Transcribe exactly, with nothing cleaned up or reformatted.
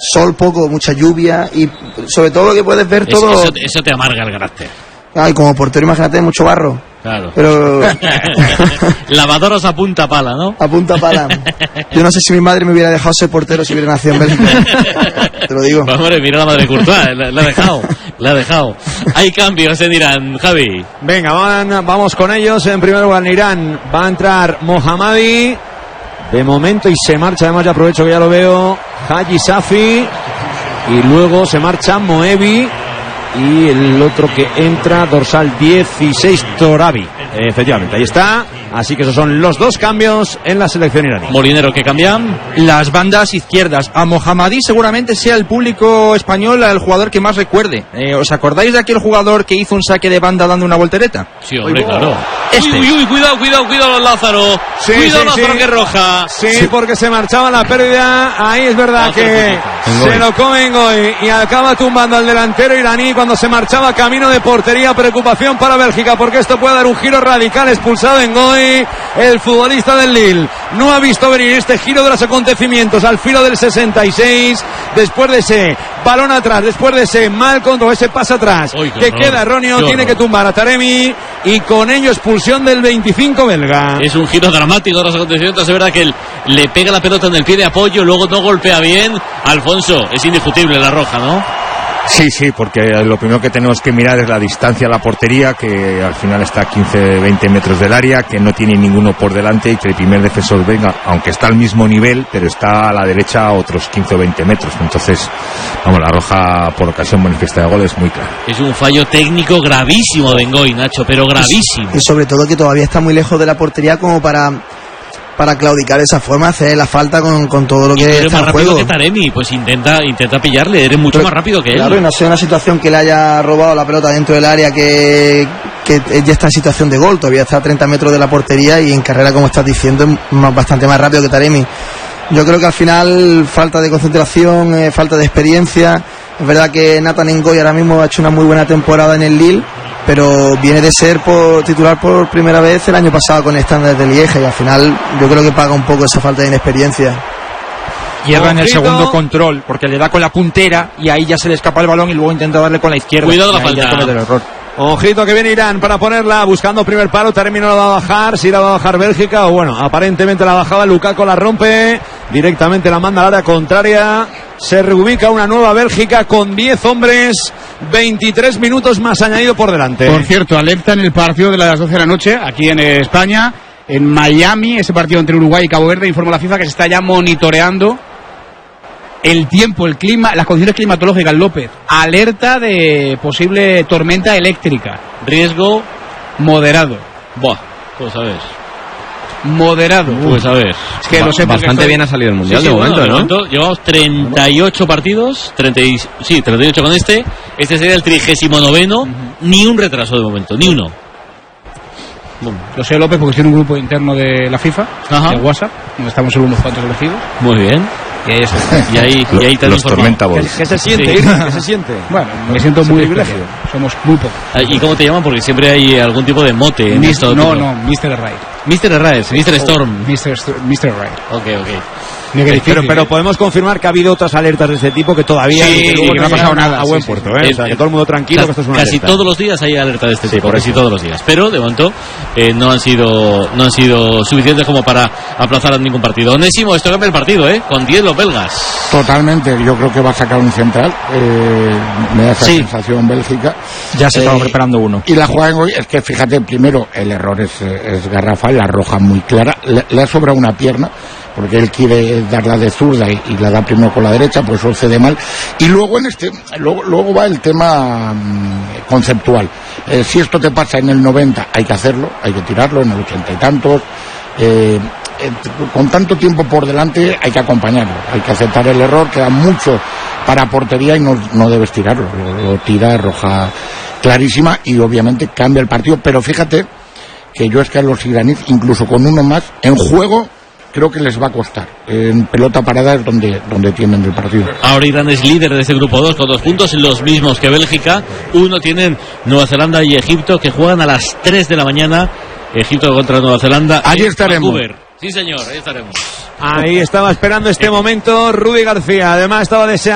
sol poco, mucha lluvia y sobre todo que puedes ver todo. Es, eso, eso te amarga el carácter. Ay, como portero, imagínate, mucho barro. Claro. Pero lavadoras a punta pala, ¿no? A punta pala. Yo no sé si mi madre me hubiera dejado ser portero si hubiera nacido en Bélgica. Te lo digo. Pues, hombre, mira la madre Courtois, la, la ha dejado, la ha dejado. Hay cambios en Irán, Javi. Venga, van, vamos con ellos. En primer lugar en Irán va a entrar Mohammadi. De momento y se marcha, además ya aprovecho que ya lo veo, Haji Safi. Y luego se marcha Moebi. Y el otro que entra, dorsal dieciséis, Torabi. Efectivamente, ahí está. Así que esos son los dos cambios en la selección iraní. Molinero, ¿qué cambian? Las bandas izquierdas. A Mohammadi seguramente sea el público español el jugador que más recuerde. Eh, ¿Os acordáis de aquel jugador que hizo un saque de banda dando una voltereta? Sí, hombre, Uy, claro. Este. Uy, uy, uy, cuidado, cuidado, cuidado, Lázaro. Sí, cuidado, sí, Lázaro, sí. que roja. Sí, sí, porque se marchaba la pérdida. Ahí es verdad Lázaro, que se lo come Ngoy y acaba tumbando al delantero iraní cuando se marchaba camino de portería. Preocupación para Bélgica porque esto puede dar un giro radical. Expulsado Ngoy, el futbolista del Lille. No ha visto venir este giro de los acontecimientos al filo del sesenta y seis. Después de ese balón atrás, después de ese mal control, ese pase atrás Uy, que horror, queda erróneo, tiene horror. que tumbar a Taremi y con ello expulsión del veinticinco belga. Es un giro dramático de los acontecimientos. Es verdad que él le pega la pelota en el pie de apoyo, luego no golpea bien. Alfonso, es indiscutible la roja, ¿no? Sí, sí, porque lo primero que tenemos que mirar es la distancia a la portería, que al final está a quince veinte metros del área, que no tiene ninguno por delante y que el primer defensor venga, aunque está al mismo nivel, pero está a la derecha a otros quince o veinte metros. Entonces, vamos, la roja por ocasión manifiesta de gol es muy clara. Es un fallo técnico gravísimo de Ngoy, Nacho, pero gravísimo. Y sobre todo que todavía está muy lejos de la portería como para para claudicar de esa forma, hacer la falta con, con todo lo Y que eres está más en rápido juego. que Taremi, pues intenta intenta pillarle, eres mucho Pero, más rápido que él. Claro, y no sea una situación que le haya robado la pelota dentro del área, que, que ya está en situación de gol, todavía está a treinta metros de la portería y en carrera, como estás diciendo, es más, bastante más rápido que Taremi. Yo creo que al final falta de concentración, eh, falta de experiencia. Es verdad que Nathan Ngoy ahora mismo ha hecho una muy buena temporada en el Lille, pero viene de ser por titular por primera vez el año pasado con el Standard de Lieja y al final yo creo que paga un poco esa falta de inexperiencia. Hierra en el Ojito. segundo control porque le da con la puntera y ahí ya se le escapa el balón y luego intenta darle con la izquierda. Cuidado la Y ahí ya falta. comete el error. Ojito que viene Irán para ponerla, buscando primer palo. Taremi no la va a bajar, si la va a bajar Bélgica, o bueno, aparentemente la bajaba. Lukaku la rompe, directamente la manda al área contraria. Se reubica una nueva Bélgica con diez hombres, veintitrés minutos más añadido por delante. Por cierto, alerta en el partido de las doce de la noche, aquí en España, en Miami, ese partido entre Uruguay y Cabo Verde. Informa la FIFA que se está ya monitoreando el tiempo, el clima, las condiciones climatológicas. López, alerta de posible tormenta eléctrica. Riesgo, Moderado. buah, pues a ver. Moderado. Pues a ver. Es que lo sé porque Bastante estoy- bien ha salido el mundial Sí, sí, de bueno, momento, de ¿no? momento llevamos treinta y ocho partidos, treinta y, sí, treinta y ocho con este. Este sería el trigésimo noveno, ni un retraso de momento, ni uno. Bueno, Lo sé, López, porque estoy en un grupo interno de la FIFA, Ajá. de WhatsApp, donde estamos solo unos cuantos elegidos. muy bien. Y ahí está. Y ahí, y ahí te han Los informado. tormenta ¿Qué, balls. qué se siente, Sí. Irán? ¿Qué se siente? Bueno, me siento Ese muy privilegio. especial. Somos muy pocos. Ah, ¿y cómo te llaman? Porque siempre hay algún tipo de mote en Mis- esto. no, tipo- no, mister Wright. mister Raes, mister Storm. mister St- mister Wright. Ok, ok. Mira qué difícil, Pero, pero ¿eh? podemos confirmar que ha habido otras alertas de este tipo que todavía Sí, y que luego que no ha pasado nada, a buen sí, sí, puerto, sí. ¿eh? O sea, Eh, que todo el mundo tranquilo, Casi, que esto es una casi alerta. todos los días hay alerta de este tipo, correcto. casi todos los días. Pero de momento eh, no han sido no han sido suficientes como para aplazar a ningún partido. Onésimo, esto cambia el partido, ¿eh? Con diez los belgas. Totalmente, yo creo que va a sacar un central. Eh, me da esa Sí. sensación Bélgica. Ya se estaba Eh, preparando uno. Y la jugada en hoy es que, fíjate, primero el error es, es garrafal, la roja muy clara, le, le ha sobrado una pierna, porque él quiere darla de zurda y, y la da primero con la derecha, pues eso cede mal. Y luego en este, luego, luego va el tema mm, conceptual. Eh, si esto te pasa en el noventa, hay que hacerlo, hay que tirarlo, en el ochenta y tantos. Eh, eh, con tanto tiempo por delante hay que acompañarlo, hay que aceptar el error, queda mucho para portería y no, no debes tirarlo, lo, lo tira roja clarísima y obviamente cambia el partido, pero fíjate que yo es que a los iraníes, incluso con uno más, en juego creo que les va a costar, en pelota parada es donde, donde tienen el partido. Ahora Irán es líder de este grupo dos con dos puntos, los mismos que Bélgica. Uno tienen Nueva Zelanda y Egipto, que juegan a las tres de la mañana. Egipto contra Nueva Zelanda. Allí en estaremos. Vancouver. Sí, señor, ahí estaremos. Ahí estaba esperando este momento Rudy García. Además estaba deseando